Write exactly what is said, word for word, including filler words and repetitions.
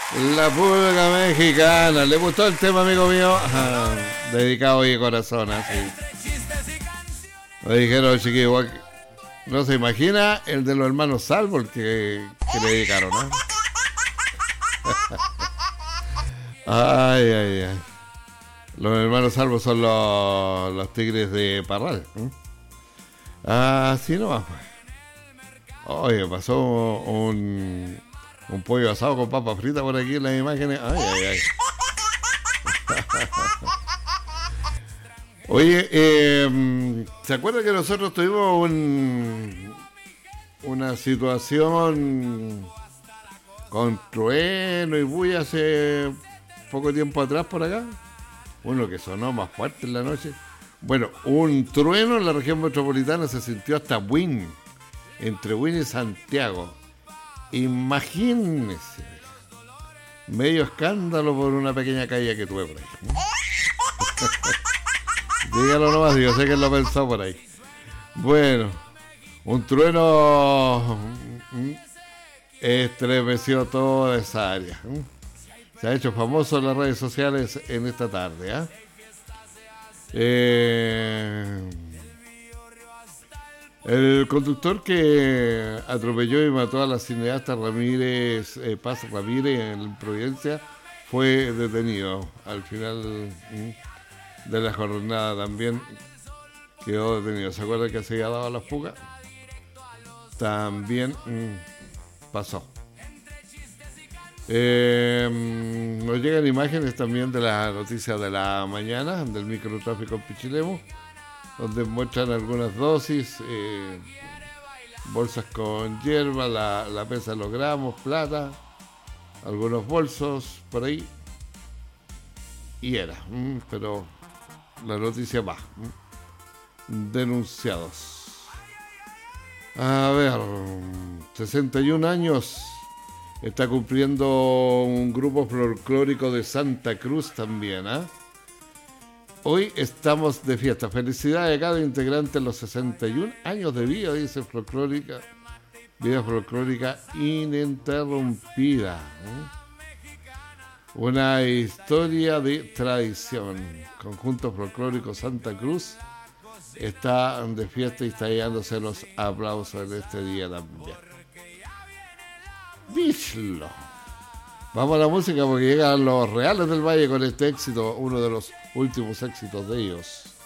La pulga mexicana. ¿Le gustó el tema, amigo mío? Ah, dedicado hoy de corazón, así. Lo dijeron, chiquillos. No se imagina el de los hermanos Salvo, el que, que le dedicaron, ¿no? Ay, ay, ay. Los hermanos Salvo son los, los tigres de Parral. ¿eh? Así nomás, pues. Oye, pasó un, un pollo asado con papa frita por aquí en las imágenes. Ay, ay, ay. Oye, eh, ¿se acuerda que nosotros tuvimos un, una situación con trueno y bulla hace poco tiempo atrás por acá? Uno que sonó más fuerte en la noche. Bueno, un trueno en la región metropolitana se sintió hasta Buin, entre Buin y Santiago. Imagínense, medio escándalo por una pequeña calle que tuve por ahí. Dígalo nomás, yo sé que él lo pensó por ahí. Bueno, un trueno estremeció toda esa área. Se ha hecho famoso en las redes sociales en esta tarde. ¿eh? Eh, el conductor que atropelló y mató a la cineasta Ramírez, eh, Paz Ramírez en Providencia fue detenido. Al final de la jornada también quedó detenido. ¿Se acuerda que se había dado la fuga? También mmm, pasó. Eh, nos llegan imágenes también de las noticias de la mañana del microtráfico en Pichilemu, donde muestran algunas dosis, eh, bolsas con hierba, la, la pesa de los gramos, plata, algunos bolsos por ahí, y era, mm, pero la noticia va, mm, denunciados. A ver, sesenta y un años está cumpliendo un grupo folclórico de Santa Cruz también, ¿ah? ¿eh? Hoy estamos de fiesta. Felicidades a cada integrante en los sesenta y un años de vida, dice folclórica, vida folclórica ininterrumpida. ¿eh? Una historia de tradición. Conjunto folclórico Santa Cruz está de fiesta y está llevándose los aplausos en este día también. Bichlo. Vamos a la música porque llegan los Reales del Valle con este éxito, uno de los últimos éxitos de ellos.